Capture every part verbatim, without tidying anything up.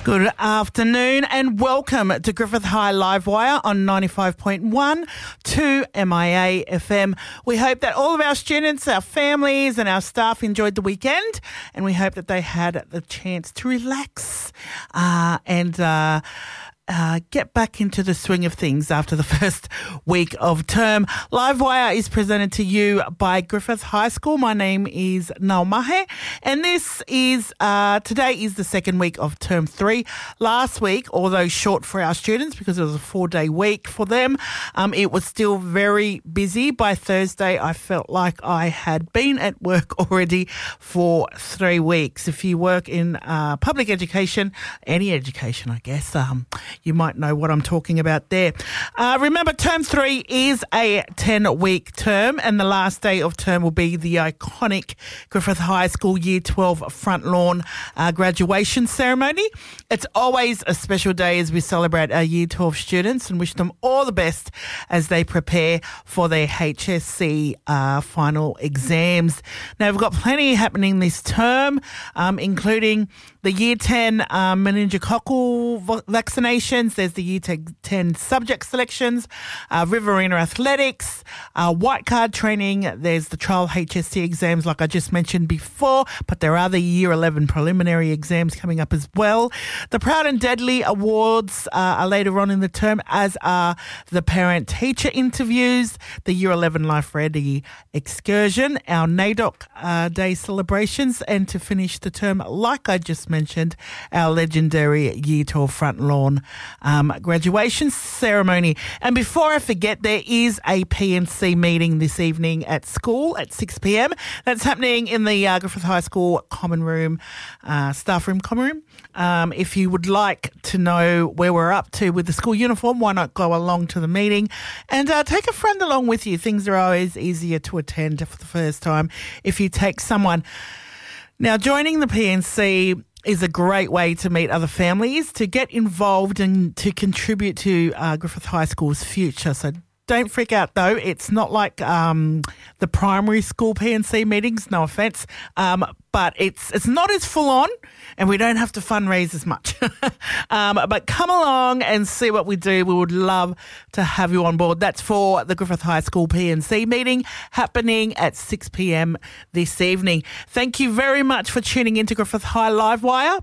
Good afternoon and welcome to Griffith High Livewire on ninety-five point one to M I A F M. We hope that all of our students, our families and our staff enjoyed the weekend, and we hope that they had the chance to relax uh, and uh, Uh, get back into the swing of things after the first week of term. Livewire is presented to you by Griffith High School. My name is Nau Mahe, and this is, uh, today is the second week of term three. Last week, although short for our students because it was a four-day week for them, um, it was still very busy. By Thursday, I felt like I had been at work already for three weeks. If you work in uh, public education, any education, I guess, um, you might know what I'm talking about there. Uh, remember, term three is a ten-week term, and the last day of term will be the iconic Griffith High School Year twelve front lawn uh, graduation ceremony. It's always a special day as we celebrate our Year twelve students and wish them all the best as they prepare for their H S C uh, final exams. Now, we've got plenty happening this term, um, including the Year ten um, meningococcal vaccinations. There's the Year ten subject selections, uh, Riverina Athletics, uh, white card training. There's the trial H S C exams like I just mentioned before, but there are the Year eleven preliminary exams coming up as well. The Proud and Deadly Awards uh, are later on in the term, as are the parent-teacher interviews, the Year eleven Life Ready excursion, our NAIDOC uh, Day celebrations, and to finish the term, like I just mentioned, our legendary Year twelve front lawn um, graduation ceremony. And before I forget, there is a P and C meeting this evening at school at six p.m. That's happening in the uh, Griffith High School common room, uh, staff room, common room. Um, if you would like to know where we're up to with the school uniform, why not go along to the meeting and uh, take a friend along with you. Things are always easier to attend for the first time if you take someone. Now, joining the P and C is a great way to meet other families, to get involved and to contribute to uh, Griffith High School's future. So don't freak out, though. It's not like um, the primary school P and C meetings, no offence, um, but it's it's not as full on and we don't have to fundraise as much. um, but come along and see what we do. We would love to have you on board. That's for the Griffith High School P and C meeting happening at six p.m. this evening. Thank you very much for tuning into Griffith High Livewire.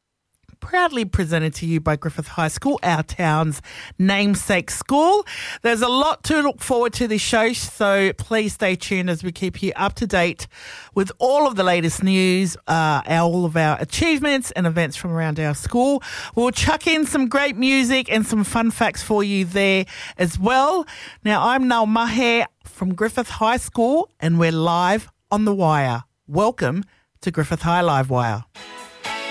Proudly presented to you by Griffith High School, our town's namesake school. There's a lot to look forward to this show, so please stay tuned as we keep you up to date with all of the latest news, uh, all of our achievements and events from around our school. We'll chuck in some great music and some fun facts for you there as well. Now, I'm Nau Mahe from Griffith High School, and we're live on the wire. Welcome to Griffith High Livewire.